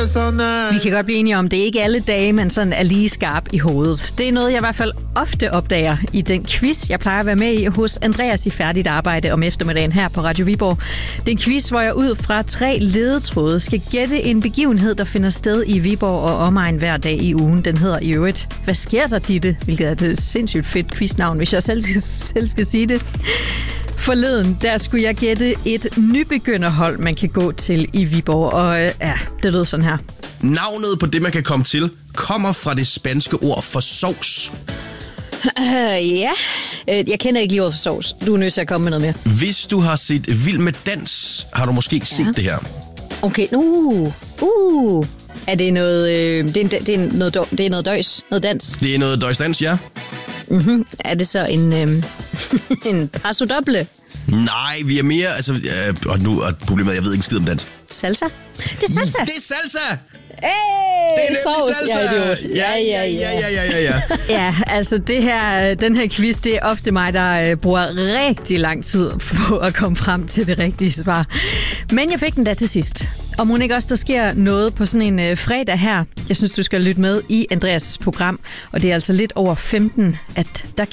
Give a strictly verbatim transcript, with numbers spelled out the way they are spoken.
Vi kan godt blive enige om, det er ikke alle dage, man sådan er lige skarp i hovedet. Det er noget, jeg i hvert fald ofte opdager i den quiz, jeg plejer at være med i hos Andreas i Færdigt Arbejde om eftermiddagen her på Radio Viborg. Det er en quiz, hvor jeg ud fra tre ledetråde skal gætte en begivenhed, der finder sted i Viborg og omegn hver dag i ugen. Den hedder i øvrigt, hvad sker der, Ditte? Hvilket er et sindssygt fedt quiznavn, hvis jeg selv skal, selv skal sige det. Forleden, der skulle jeg gætte et nybegynderhold, man kan gå til i Viborg, og øh, ja, det lød sådan her. Navnet på det, man kan komme til, kommer fra det spanske ord for sovs. Uh, ja, uh, jeg kender ikke lige ordet for sovs. Du er nødt til at komme med noget mere. Hvis du har set Vild med Dans, har du måske ja. set det her. Okay, uh, uh. Er det noget, øh, det, er, det, er noget, det er noget døjs, noget dans? Det er noget døjsdans, ja. Mm-hmm. Er det så en, øh, en paso doble? Nej, vi er mere, altså, øh, og nu er problemet, at jeg ved ikke en skid om dans. Salsa? Det er salsa! Det er salsa! Hey, det er sovs. salsa! Ja, ja, ja, ja, ja, ja, ja. Ja, altså det her, den her quiz, det er ofte mig, der øh, bruger rigtig lang tid på at komme frem til det rigtige svar. Men jeg fik den da til sidst. Og må ikke også, der sker noget på sådan en øh, fredag her. Jeg synes, du skal lytte med i Andreas' program. Og det er altså lidt over femten, at der